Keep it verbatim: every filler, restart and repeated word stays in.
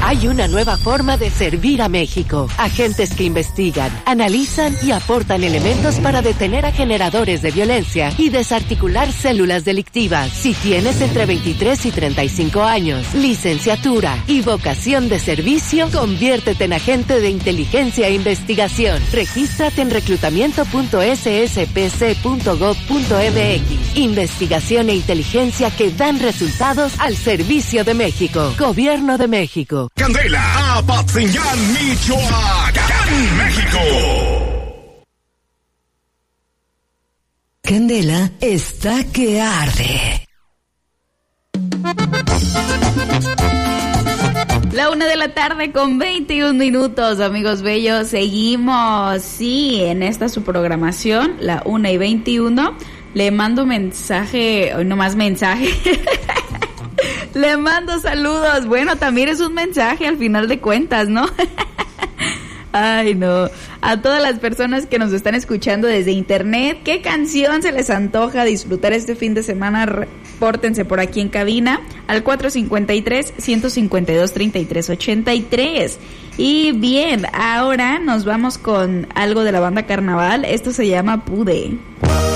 Hay una nueva forma de servir a México. Agentes que investigan, analizan y aportan elementos para detener a generadores de violencia y desarticular células delictivas. Si tienes entre veintitrés y treinta y cinco años, licenciatura y vocación de servicio, conviértete en agente de inteligencia e investigación. Regístrate en reclutamiento punto s s p c punto gov punto m x. Investigación e inteligencia que dan resultados al servicio de México. Gobierno de México. Candela, Apatzingán, Michoacán, México. Candela está que arde. La una de la tarde con veintiún minutos, amigos bellos. Seguimos, sí, en esta su programación, la una y veintiuno. Le mando mensaje, hoy no más mensaje. Le mando saludos. Bueno, también es un mensaje al final de cuentas, ¿no? Ay, no. A todas las personas que nos están escuchando desde internet, ¿qué canción se les antoja disfrutar este fin de semana? Repórtense por aquí en cabina al cuatro cinco tres, uno cinco dos, tres tres ocho tres. Y bien, ahora nos vamos con algo de la banda Carnaval. Esto se llama Pude.